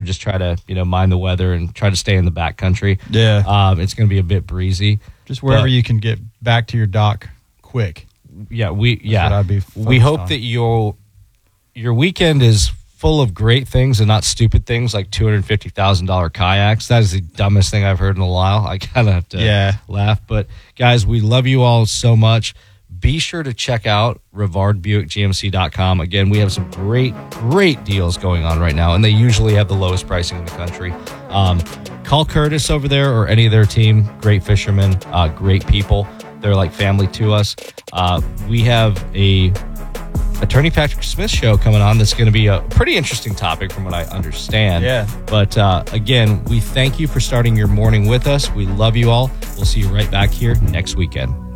just try to, mind the weather and try to stay in the backcountry. Yeah. It's going to be a bit breezy. Just wherever you can get back to your dock quick. Yeah, What I'd be we hope on. that your weekend is full of great things and not stupid things like $250,000 kayaks. That is the dumbest thing I've heard in a while. I kind of have to laugh. But guys, we love you all so much. Be sure to check out RivardBuickGMC.com. Again, we have some great deals going on right now, and they usually have the lowest pricing in the country. Call Curtis over there or any of their team. Great fishermen, great people. They're like family to us. We have a Attorney Patrick Smith show coming on that's going to be a pretty interesting topic from what I understand. Yeah. But again, we thank you for starting your morning with us. We love you all. We'll see you right back here next weekend.